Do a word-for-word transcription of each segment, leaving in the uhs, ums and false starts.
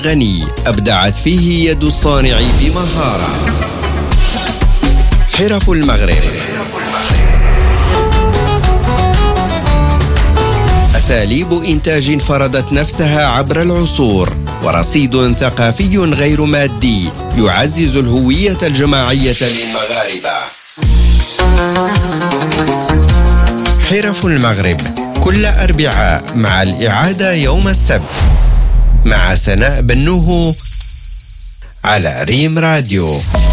غني أبدعت فيه يد الصانع بمهارة. حرف المغرب، أساليب إنتاج فرضت نفسها عبر العصور، ورصيد ثقافي غير مادي يعزز الهوية الجماعية للمغاربة. حرف المغرب كل أربعاء مع الإعادة يوم السبت مع سناء بنوه على ريم راديو.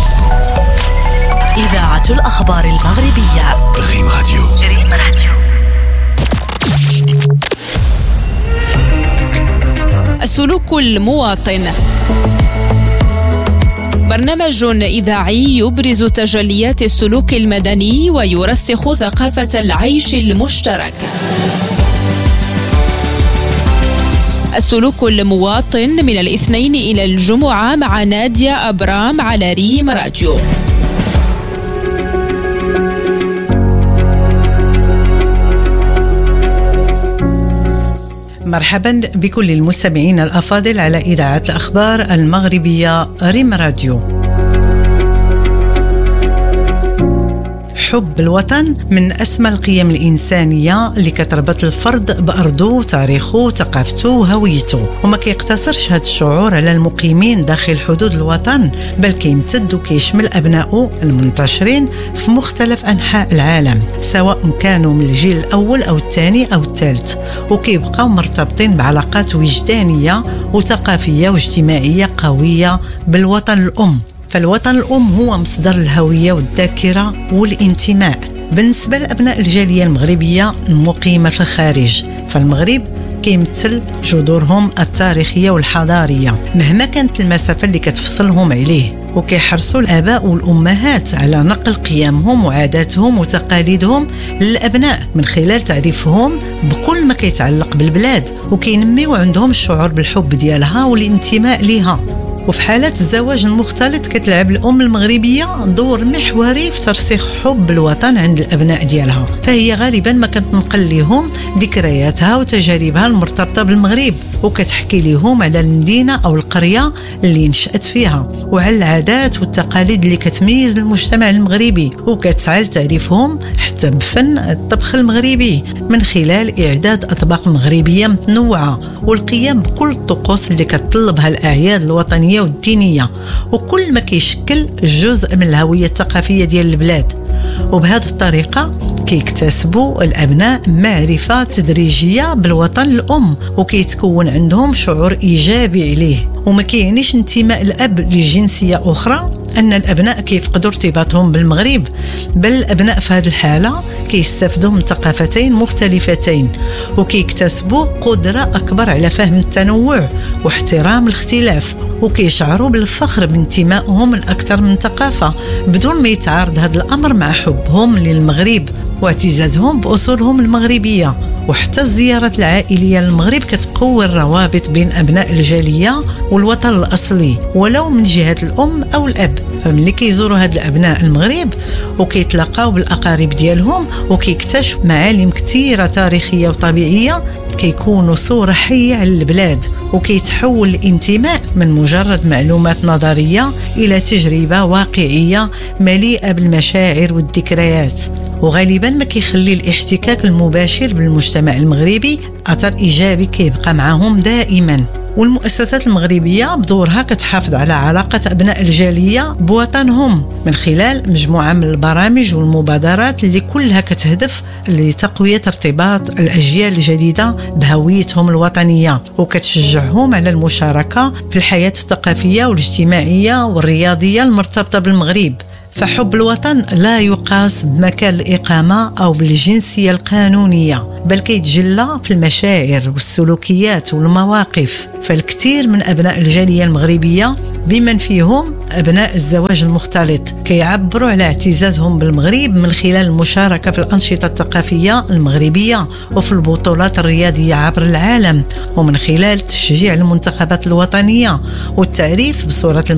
إذاعة الأخبار المغربية ريم راديو. ريم راديو. السلوك المواطن، برنامج إذاعي يبرز تجليات السلوك المدني ويرسخ ثقافة العيش المشترك. السلوك المواطن من الاثنين إلى الجمعة مع نادية أبرام على ريم راديو. مرحبا بكل المستمعين الأفاضل على إذاعة الأخبار المغربية ريم راديو. حب الوطن من أسمى القيم الإنسانية اللي كتربط الفرد بأرضه، تاريخه، ثقافته وهويته، وما كيقتصرش هذا الشعور على المقيمين داخل حدود الوطن، بل كيمتد وكيشمل أبنائه المنتشرين في مختلف أنحاء العالم، سواء كانوا من الجيل الأول أو الثاني أو الثالث، وكيبقاو مرتبطين بعلاقات وجدانية وثقافية واجتماعية قوية بالوطن الأم. فالوطن الأم هو مصدر الهوية والذاكرة والانتماء. بالنسبة لأبناء الجالية المغربية المقيمة في الخارج، فالمغرب كيمثل جذورهم التاريخية والحضارية مهما كانت المسافة اللي كتفصلهم عليه، وكيحرصوا الآباء والأمهات على نقل قيمهم وعاداتهم وتقاليدهم للأبناء من خلال تعريفهم بكل ما كيتعلق بالبلاد، وكينميو عندهم الشعور بالحب ديالها والانتماء لها. وفي حالة الزواج المختلط كتلعب الأم المغربية دور محوري في ترسيخ حب الوطن عند الأبناء ديالها، فهي غالبا ما كتنقل لهم ذكرياتها وتجاربها المرتبطة بالمغرب، وكتحكي لهم على المدينة أو القرية اللي نشأت فيها وعلى العادات والتقاليد اللي كتميز المجتمع المغربي، وكتسعى لتعريفهم حتى بفن الطبخ المغربي من خلال إعداد أطباق مغربية متنوعة والقيام بكل الطقوس اللي كتطلبها الأعياد الوطنية والدينية، وكل ما كيشكل جزء من الهوية الثقافية ديال البلاد. وبهذه الطريقة كيكتسبوا الأبناء معرفة تدريجية بالوطن الأم، وكيتكون عندهم شعور إيجابي عليه. وما كيعنيش انتماء الأب لجنسية أخرى أن الأبناء كيفقدوا ارتباطهم بالمغرب، بل الأبناء في هذه الحالة كيستفدوا من ثقافتين مختلفتين، وكيكتسبوا قدرة أكبر على فهم التنوع واحترام الاختلاف، وكيشعروا بالفخر بانتمائهم لأكثر من ثقافة بدون ما يتعارض هذا الأمر مع حبهم للمغرب واعتزازهم بأصولهم المغربية. وحتى الزيارات العائلية للمغرب كتقوي الروابط بين أبناء الجالية والوطن الأصلي ولو من جهة الأم أو الأب. فملي كيزوروا هاد الأبناء المغرب وكيتلاقاو بالأقارب ديالهم وكيكتشفوا معالم كثيرة تاريخية وطبيعية، كيكونوا صورة حية على البلاد، وكيتحول الانتماء من مجرد معلومات نظرية إلى تجربة واقعية مليئة بالمشاعر والذكريات. وغالبا ما كيخلي الاحتكاك المباشر بالمجتمع المغربي أثر إيجابي كيبقى معهم دائما. والمؤسسات المغربية بدورها كتحافظ على علاقة أبناء الجالية بوطنهم من خلال مجموعة من البرامج والمبادرات اللي كلها كتهدف لتقوية ارتباط الأجيال الجديدة بهويتهم الوطنية، وكتشجعهم على المشاركة في الحياة الثقافية والاجتماعية والرياضية المرتبطة بالمغرب. فحب الوطن لا يقاس بمكان الإقامة أو بالجنسية القانونية، بل كيتجلى في المشاعر والسلوكيات والمواقف. فالكثير من أبناء الجالية المغربية بمن فيهم أبناء الزواج المختلط كيعبروا على اعتزازهم بالمغرب من خلال المشاركة في الأنشطة الثقافية المغربية وفي البطولات الرياضية عبر العالم، ومن خلال تشجيع المنتخبات الوطنية والتعريف بصورة